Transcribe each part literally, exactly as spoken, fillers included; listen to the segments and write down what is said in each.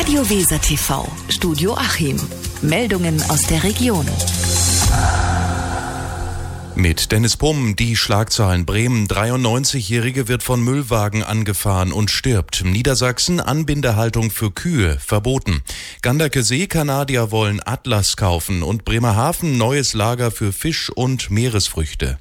Radio Weser T V, Studio Achim. Meldungen aus der Region. Mit Dennis Pumm, die Schlagzeilen: Bremen, dreiundneunzigjährige wird von Müllwagen angefahren und stirbt. Niedersachsen, Anbindehaltung für Kühe verboten. Ganderke See, Kanadier wollen Atlas kaufen und Bremerhaven, neues Lager für Fisch und Meeresfrüchte.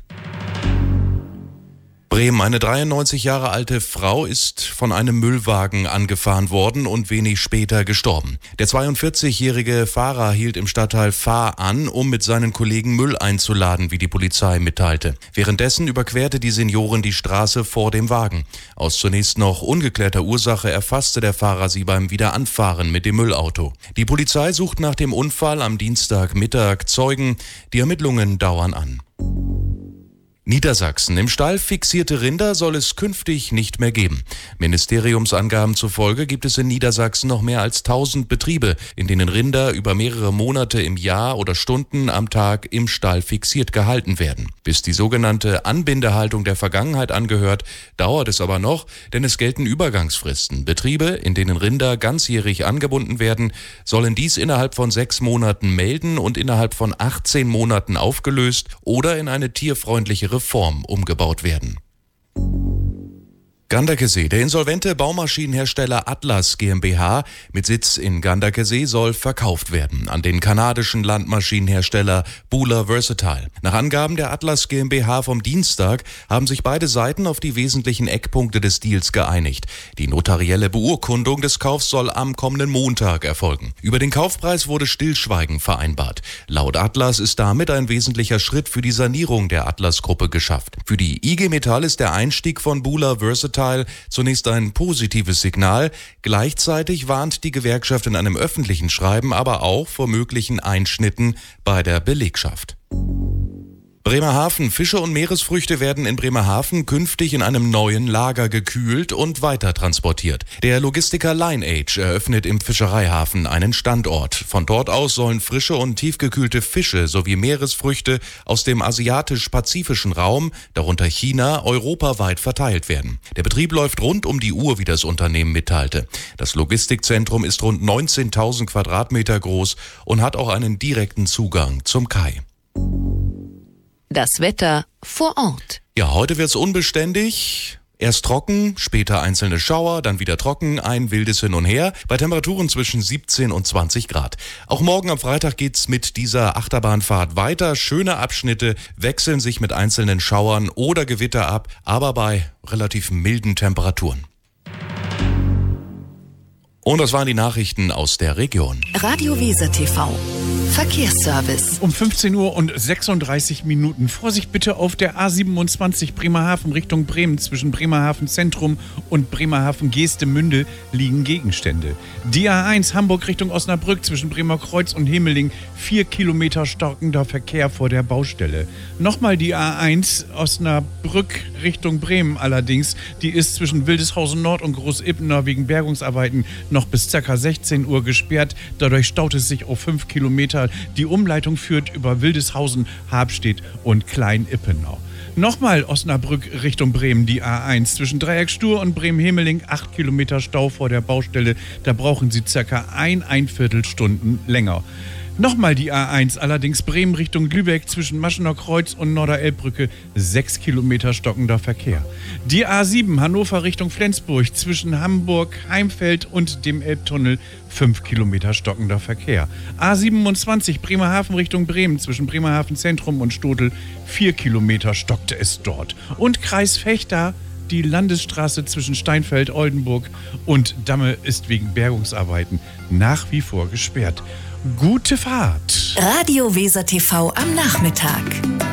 Bremen, eine dreiundneunzig Jahre alte Frau ist von einem Müllwagen angefahren worden und wenig später gestorben. Der zweiundvierzigjährige Fahrer hielt im Stadtteil Fahr an, um mit seinen Kollegen Müll einzuladen, wie die Polizei mitteilte. Währenddessen überquerte die Seniorin die Straße vor dem Wagen. Aus zunächst noch ungeklärter Ursache erfasste der Fahrer sie beim Wiederanfahren mit dem Müllauto. Die Polizei sucht nach dem Unfall am Dienstagmittag Zeugen. Die Ermittlungen dauern an. Niedersachsen. Im Stall fixierte Rinder soll es künftig nicht mehr geben. Ministeriumsangaben zufolge gibt es in Niedersachsen noch mehr als tausend Betriebe, in denen Rinder über mehrere Monate im Jahr oder Stunden am Tag im Stall fixiert gehalten werden. Bis die sogenannte Anbindehaltung der Vergangenheit angehört, dauert es aber noch, denn es gelten Übergangsfristen. Betriebe, in denen Rinder ganzjährig angebunden werden, sollen dies innerhalb von sechs Monaten melden und innerhalb von achtzehn Monaten aufgelöst oder in eine tierfreundlichere Form umgebaut werden. Ganderke See. Der insolvente Baumaschinenhersteller Atlas GmbH mit Sitz in Ganderke See soll verkauft werden an den kanadischen Landmaschinenhersteller Buhler Versatile. Nach Angaben der Atlas GmbH vom Dienstag haben sich beide Seiten auf die wesentlichen Eckpunkte des Deals geeinigt. Die notarielle Beurkundung des Kaufs soll am kommenden Montag erfolgen. Über den Kaufpreis wurde Stillschweigen vereinbart. Laut Atlas ist damit ein wesentlicher Schritt für die Sanierung der Atlas-Gruppe geschafft. Für die I G Metall ist der Einstieg von Buhler Versatile zunächst ein positives Signal. Gleichzeitig warnt die Gewerkschaft in einem öffentlichen Schreiben aber auch vor möglichen Einschnitten bei der Belegschaft. Bremerhaven. Fische und Meeresfrüchte werden in Bremerhaven künftig in einem neuen Lager gekühlt und weiter transportiert. Der Logistiker Lineage eröffnet im Fischereihafen einen Standort. Von dort aus sollen frische und tiefgekühlte Fische sowie Meeresfrüchte aus dem asiatisch-pazifischen Raum, darunter China, europaweit verteilt werden. Der Betrieb läuft rund um die Uhr, wie das Unternehmen mitteilte. Das Logistikzentrum ist rund neunzehntausend Quadratmeter groß und hat auch einen direkten Zugang zum Kai. Das Wetter vor Ort. Ja, heute wird's unbeständig. Erst trocken, später einzelne Schauer, dann wieder trocken, ein wildes Hin und Her, bei Temperaturen zwischen siebzehn und zwanzig Grad. Auch morgen am Freitag geht's mit dieser Achterbahnfahrt weiter. Schöne Abschnitte wechseln sich mit einzelnen Schauern oder Gewitter ab, aber bei relativ milden Temperaturen. Und das waren die Nachrichten aus der Region. Radio Weser T V. Verkehrsservice. Um fünfzehn Uhr und sechsunddreißig Minuten. Vorsicht bitte auf der A siebenundzwanzig Bremerhaven Richtung Bremen. Zwischen Bremerhaven Zentrum und Bremerhaven Geestemünde liegen Gegenstände. Die A eins Hamburg Richtung Osnabrück zwischen Bremer Kreuz und Hemeling. Vier Kilometer stockender Verkehr vor der Baustelle. Nochmal die A eins Osnabrück Richtung Bremen allerdings. Die ist zwischen Wildeshausen Nord und Großippener wegen Bergungsarbeiten noch bis ca. sechzehn Uhr gesperrt. Dadurch staut es sich auf fünf Kilometer. Die Umleitung führt über Wildeshausen, Habstedt und Klein-Ippenau. Nochmal Osnabrück Richtung Bremen, die A eins. Zwischen Dreieckstur und Bremen-Hemeling, acht Kilometer Stau vor der Baustelle. Da brauchen Sie circa ein, ein Viertelstunden länger. Nochmal die A eins, allerdings Bremen Richtung Lübeck zwischen Maschener Kreuz und Norderelbbrücke, sechs Kilometer stockender Verkehr. Die A sieben Hannover Richtung Flensburg zwischen Hamburg, Heimfeld und dem Elbtunnel, fünf Kilometer stockender Verkehr. A siebenundzwanzig Bremerhaven Richtung Bremen zwischen Bremerhaven Zentrum und Stotel, vier Kilometer stockte es dort. Und Kreis Vechta, die Landesstraße zwischen Steinfeld, Oldenburg und Damme ist wegen Bergungsarbeiten nach wie vor gesperrt. Gute Fahrt! Radio Weser T V am Nachmittag.